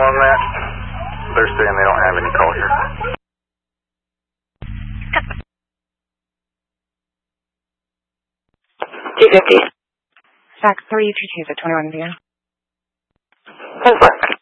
on that. They're saying they don't have any call here. T50. Stack 332 at 21 via. Over.